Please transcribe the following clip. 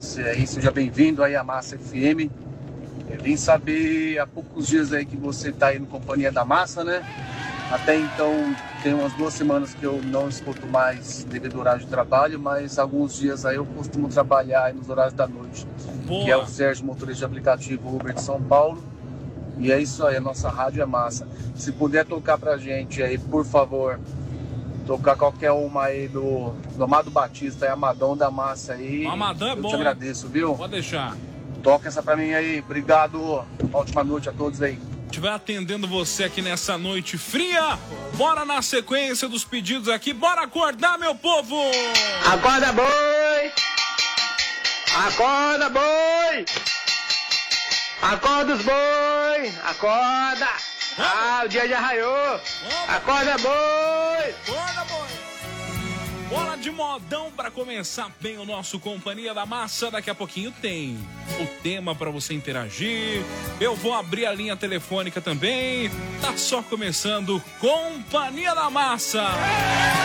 você aí. Seja bem-vindo aí à Massa FM. Eu vim saber há poucos dias aí que você está aí no Companhia da Massa, né? Até então, tem umas 2 semanas que eu não escuto mais devido ao horário de trabalho, mas alguns dias aí eu costumo trabalhar aí nos horários da noite. Boa. Que é o Sérgio, motorista de aplicativo Uber de São Paulo. E é isso aí, a nossa rádio é massa. Se puder tocar pra gente aí, por favor, tocar qualquer uma aí do Amado Batista, Amadão da Massa aí. Amadão é bom, eu te agradeço, viu? Pode deixar. Toca essa pra mim aí. Obrigado. Ótima noite a todos aí. Estiver atendendo você aqui nessa noite fria, bora na sequência dos pedidos aqui, bora acordar, meu povo! Acorda, boi! Acorda, boi! Acorda os boi! Acorda! Ah, o dia já raiou! Acorda, boi! Acorda, boi! Bora de modão pra começar bem o nosso Companhia da Massa. Daqui a pouquinho tem o tema pra você interagir. Eu vou abrir a linha telefônica também. Tá só começando Companhia da Massa.